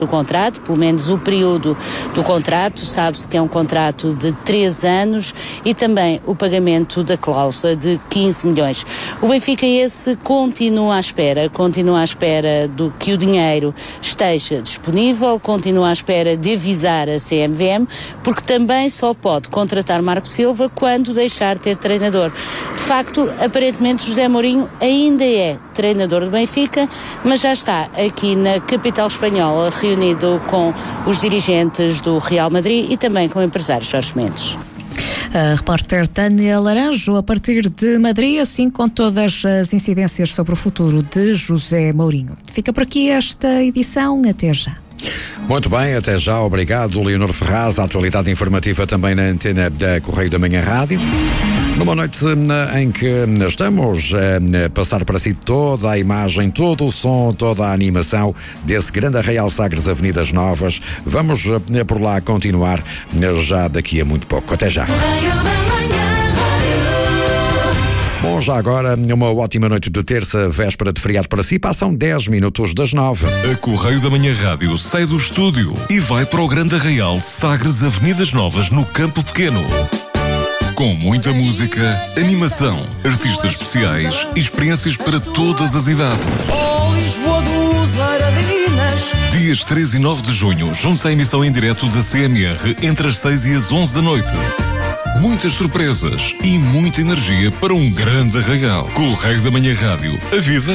do contrato, pelo menos o período do contrato, sabe-se que é um contrato de 3 anos e também o pagamento da cláusula de 15 milhões. O Benfica esse continua à espera do que o dinheiro esteja disponível, continua à espera de avisar a CMVM, porque também só pode contratar Marco Silva quando deixar de ter treinador. De facto, aparentemente José Mourinho ainda é treinador do Benfica, mas já está aqui na capital espanhola reunido com os dirigentes do Real Madrid e também com o empresário Jorge Mendes. A repórter Tânia Laranjo, a partir de Madrid, assim com todas as incidências sobre o futuro de José Mourinho. Fica por aqui esta edição, até já. Muito bem, até já, obrigado, Leonor Ferraz. A atualidade informativa também na antena da Correio da Manhã Rádio. Numa noite em que estamos a passar para si toda a imagem, todo o som, toda a animação desse grande Arraial Sagres Avenidas Novas. Vamos por lá continuar já daqui a muito pouco. Até já. Bom, já agora, uma ótima noite de terça, véspera de feriado para si. Passam 10 minutos das 9. A Correio da Manhã Rádio sai do estúdio e vai para o Grande Arraial Sagres Avenidas Novas, no Campo Pequeno. Com muita música, animação, artistas especiais e experiências para todas as idades. Dias 3 e 9 de junho, junte-se à emissão em direto da CMR entre as 6 e as 11 da noite. Muitas surpresas e muita energia para um grande arraial. Correio da Manhã Rádio. A vida